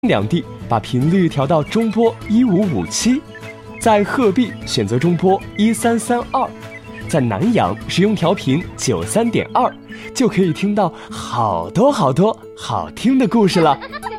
两地把频率调到中波1557，在鹤壁选择中波1332，在南阳使用调频93.2，就可以听到好多好听的故事了。